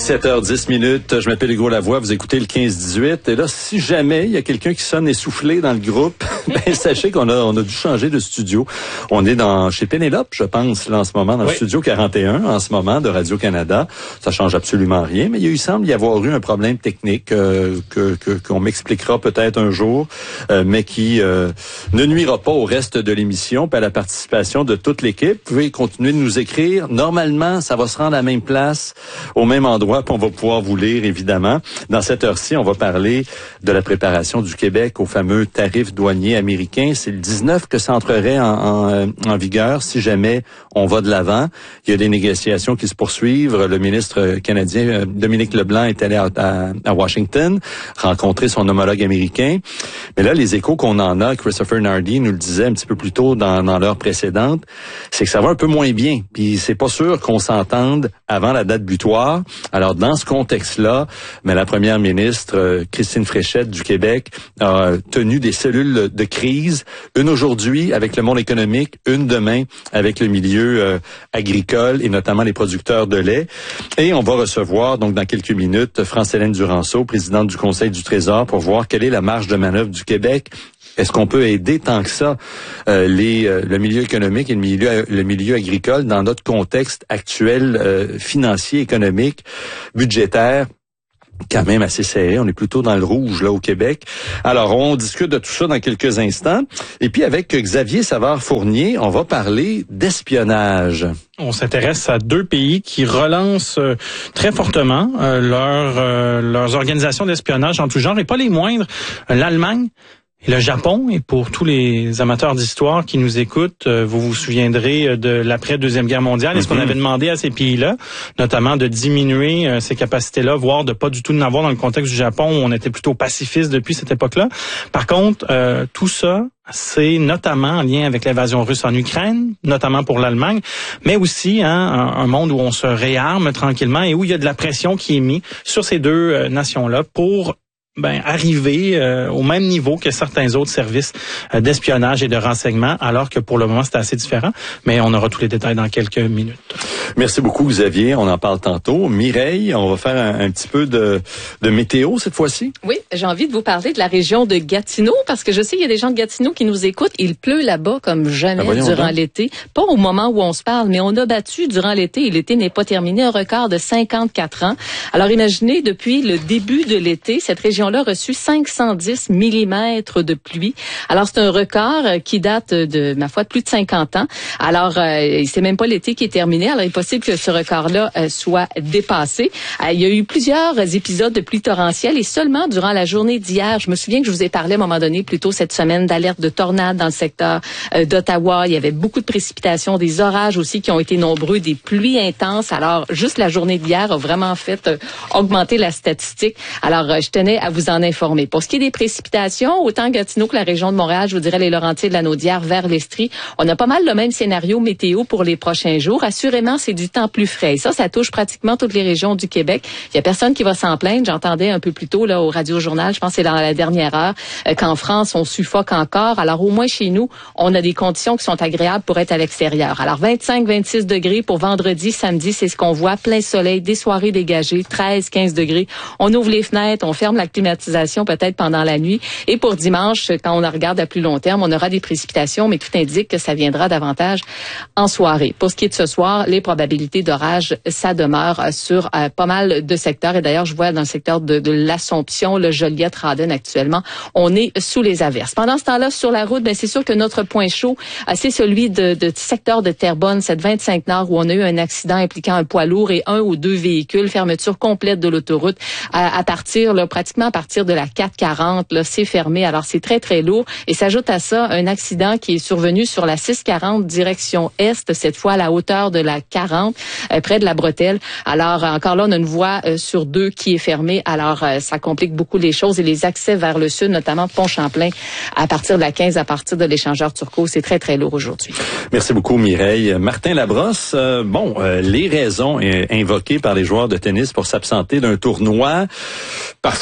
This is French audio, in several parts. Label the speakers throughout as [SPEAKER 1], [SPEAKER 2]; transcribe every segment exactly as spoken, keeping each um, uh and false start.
[SPEAKER 1] sept heures dix minutes, je m'appelle Hugo Lavoie, vous écoutez le quinze dix-huit. Et là, si jamais il y a quelqu'un qui sonne essoufflé dans le groupe, ben sachez qu'on a on a dû changer de studio. On est dans chez Pénélope, je pense, là en ce moment, dans oui. le studio quarante et un, en ce moment, de Radio-Canada. Ça change absolument rien, mais il, il semble y avoir eu un problème technique euh, que, que qu'on m'expliquera peut-être un jour, euh, mais qui euh, ne nuira pas au reste de l'émission et à la participation de toute l'équipe. Vous pouvez continuer de nous écrire. Normalement, ça va se rendre à la même place, au même endroit, puis on va pouvoir vous lire, évidemment. Dans cette heure-ci, on va parler de la préparation du Québec au fameux tarif douanier américain. C'est le dix-neuf que ça entrerait en, en, en vigueur si jamais on va de l'avant. Il y a des négociations qui se poursuivent. Le ministre canadien, Dominique Leblanc, est allé à, à, à Washington rencontrer son homologue américain. Mais là, les échos qu'on en a, Christopher Nardi nous le disait un petit peu plus tôt dans, dans l'heure précédente, c'est que ça va un peu moins bien. Puis c'est pas sûr qu'on s'entende avant la date butoir. Alors, dans ce contexte-là, mais la première ministre, euh, Christine Fréchette du Québec, a tenu des cellules de crise, une aujourd'hui avec le monde économique, une demain avec le milieu euh, agricole et notamment les producteurs de lait. Et on va recevoir, donc dans quelques minutes, France-Hélène Duranceau, présidente du Conseil du Trésor, pour voir quelle est la marge de manœuvre du Québec. Est-ce qu'on peut aider tant que ça euh, les, euh, le milieu économique et le milieu, le milieu agricole dans notre contexte actuel euh, financier, économique, budgétaire? Quand même assez serré. On est plutôt dans le rouge, là, au Québec. Alors, on discute de tout ça dans quelques instants. Et puis, avec Xavier Savard-Fournier, on va parler d'espionnage.
[SPEAKER 2] On s'intéresse à deux pays qui relancent euh, très fortement euh, leur, euh, leurs organisations d'espionnage en tout genre, et pas les moindres. L'Allemagne et le Japon. Et pour tous les amateurs d'histoire qui nous écoutent, euh, vous vous souviendrez de l'après-deuxième guerre mondiale. Mm-hmm. Est-ce qu'on avait demandé à ces pays-là, notamment de diminuer euh, ces capacités-là, voire de pas du tout en avoir dans le contexte du Japon, où on était plutôt pacifiste depuis cette époque-là. Par contre, euh, tout ça, c'est notamment en lien avec l'invasion russe en Ukraine, notamment pour l'Allemagne, mais aussi hein, un, un monde où on se réarme tranquillement et où il y a de la pression qui est mise sur ces deux euh, nations-là pour ben arriver euh, au même niveau que certains autres services euh, d'espionnage et de renseignement, alors que pour le moment, c'est assez différent. Mais on aura tous les détails dans quelques minutes.
[SPEAKER 1] Merci beaucoup, Xavier. On en parle tantôt. Mireille, on va faire un, un petit peu de, de météo cette fois-ci.
[SPEAKER 3] Oui, j'ai envie de vous parler de la région de Gatineau, parce que je sais qu'il y a des gens de Gatineau qui nous écoutent. Il pleut là-bas comme jamais ah, durant donc. l'été. Pas au moment où on se parle, mais on a battu durant l'été, et l'été n'est pas terminé, un record de cinquante-quatre ans. Alors imaginez, depuis le début de l'été, cette région là a reçu cinq cent dix millimètres de pluie. Alors, c'est un record qui date de, ma foi, de plus de cinquante ans. Alors, euh, c'est même pas l'été qui est terminé. Alors, il est possible que ce record-là euh, soit dépassé. Euh, il y a eu plusieurs épisodes de pluie torrentielle et seulement durant la journée d'hier, je me souviens que je vous ai parlé à un moment donné, plus tôt cette semaine, d'alerte de tornades dans le secteur euh, d'Ottawa. Il y avait beaucoup de précipitations, des orages aussi qui ont été nombreux, des pluies intenses. Alors, juste la journée d'hier a vraiment fait euh, augmenter la statistique. Alors, euh, je tenais à vous en informer. Pour ce qui est des précipitations, autant Gatineau que la région de Montréal, je vous dirais les Laurentides, la Naudière, vers l'Estrie, on a pas mal le même scénario météo pour les prochains jours. Assurément, c'est du temps plus frais. Et ça, ça touche pratiquement toutes les régions du Québec. Il y a personne qui va s'en plaindre. J'entendais un peu plus tôt là au Radio-Journal, je pense que c'est dans la dernière heure, euh, qu'en France, on suffoque encore. Alors, au moins chez nous, on a des conditions qui sont agréables pour être à l'extérieur. Alors, vingt-cinq, vingt-six degrés pour vendredi, samedi, c'est ce qu'on voit. Plein soleil, des soirées dégagées, treize, quinze degrés. On ouvre les fenêtres, on ferme la climatisation peut-être pendant la nuit. Et pour dimanche, quand on regarde à plus long terme, on aura des précipitations, mais tout indique que ça viendra davantage en soirée. Pour ce qui est de ce soir, les probabilités d'orage, ça demeure sur euh, pas mal de secteurs. Et d'ailleurs, je vois dans le secteur de, de l'Assomption, le Joliette, Rawdon actuellement, on est sous les averses. Pendant ce temps-là, sur la route, ben c'est sûr que notre point chaud, euh, c'est celui de, de secteur de Terrebonne, cette vingt-cinq Nord, où on a eu un accident impliquant un poids lourd et un ou deux véhicules, fermeture complète de l'autoroute à, à partir, là, pratiquement à partir de la quatre quarante, là, c'est fermé. Alors, c'est très, très lourd. Et s'ajoute à ça un accident qui est survenu sur la six quarante direction Est, cette fois à la hauteur de la quarante, euh, près de la Bretelle. Alors, encore là, on a une voie euh, sur deux qui est fermée. Alors, euh, ça complique beaucoup les choses et les accès vers le sud, notamment Pont-Champlain, à partir de la quinze, à partir de l'échangeur Turcot. C'est très, très lourd aujourd'hui.
[SPEAKER 1] Merci beaucoup, Mireille. Martin Labrosse, euh, bon, euh, les raisons euh, invoquées par les joueurs de tennis pour s'absenter d'un tournoi, parfois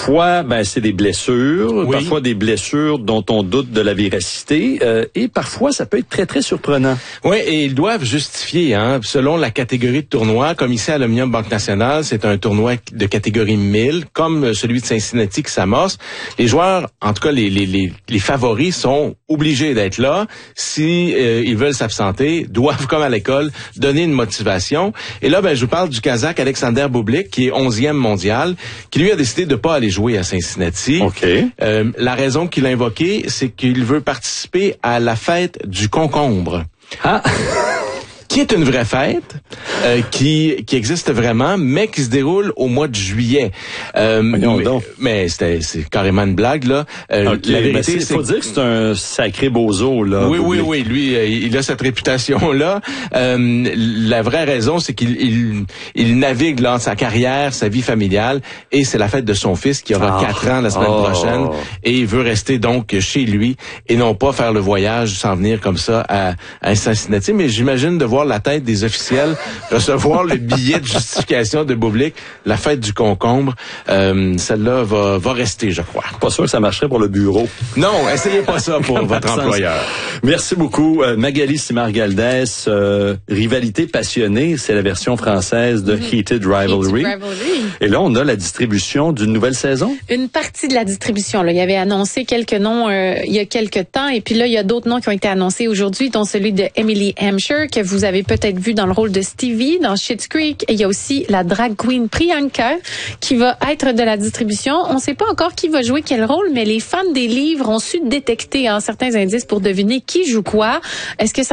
[SPEAKER 1] parfois, ben c'est des blessures,
[SPEAKER 4] oui.
[SPEAKER 1] parfois des blessures dont on doute de la véracité, euh, et parfois ça peut être très très surprenant.
[SPEAKER 4] Oui, et ils doivent justifier, hein, selon la catégorie de tournoi. Comme ici à l'Omnium Banque Nationale, c'est un tournoi de catégorie mille, comme celui de Cincinnati qui s'amorce. Les joueurs, en tout cas les les les, les favoris, sont obligés d'être là. Si euh, ils veulent s'absenter, doivent, comme à l'école, donner une motivation. Et là, ben je vous parle du Kazakh Alexander Bublik, qui est onzième mondial, qui lui a décidé de pas aller jouer à Cincinnati.
[SPEAKER 1] Okay.
[SPEAKER 4] Euh, la raison qu'il a invoquée, c'est qu'il veut participer à la fête du concombre.
[SPEAKER 1] Ah.
[SPEAKER 4] Qui est une vraie fête, euh, qui qui existe vraiment, mais qui se déroule au mois de juillet. Euh, mais mais c'était c'est carrément une blague là. Euh,
[SPEAKER 1] okay, la vérité, c'est faut dire que c'est un sacré bozo là.
[SPEAKER 4] Oui oui oui, lui euh, il a cette réputation là. Euh, la vraie raison, c'est qu'il il, il navigue là sa carrière, sa vie familiale, et c'est la fête de son fils qui aura quatre ans la semaine
[SPEAKER 1] oh.
[SPEAKER 4] prochaine, et il veut rester donc chez lui et non pas faire le voyage s'en venir comme ça à, à Cincinnati. Mais j'imagine de voir la tête des officiels recevoir le billet de justification de Bublik, la fête du concombre. Euh, celle-là va, va rester, je crois.
[SPEAKER 1] Pas sûr que ça marcherait pour le bureau.
[SPEAKER 4] Non, essayez pas ça pour votre absence. Employeur.
[SPEAKER 1] Merci beaucoup. Euh, Magali Simard-Galdès, euh, Rivalité passionnée, c'est la version française de mm-hmm. Heated Rivalry.
[SPEAKER 5] Heated Rivalry.
[SPEAKER 1] Et là, on a la distribution d'une nouvelle saison?
[SPEAKER 5] Une partie de la distribution. Là. Il y avait annoncé quelques noms euh, il y a quelques temps, et puis là, il y a d'autres noms qui ont été annoncés aujourd'hui, dont celui de Emily Hampshire, que vous avez peut-être vu dans le rôle de Stevie dans Schitt's Creek. Et il y a aussi la drag queen Priyanka qui va être de la distribution. On ne sait pas encore qui va jouer quel rôle, mais les fans des livres ont su détecter hein, certains indices pour deviner qui joue quoi. Est-ce que ça